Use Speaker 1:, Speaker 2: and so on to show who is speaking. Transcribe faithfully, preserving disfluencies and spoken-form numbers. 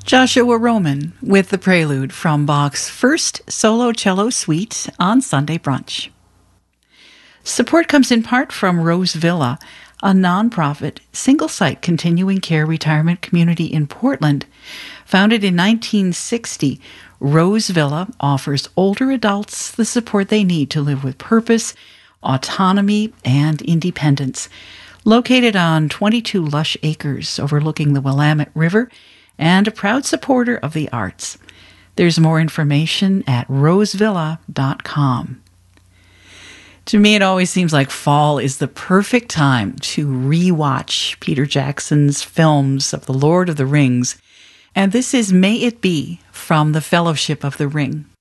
Speaker 1: Joshua Roman with the prelude from Bach's first solo cello suite on Sunday Brunch. Support comes in part from Rose Villa, a nonprofit, single-site continuing care retirement community in Portland. Founded in nineteen sixty, Rose Villa offers older adults the support they need to live with purpose, autonomy, and independence. Located on twenty-two lush acres overlooking the Willamette River, and a proud supporter of the arts. There's more information at rose villa dot com. To me, it always seems like fall is the perfect time to rewatch Peter Jackson's films of The Lord of the Rings, and this is May It Be from The Fellowship of the Ring.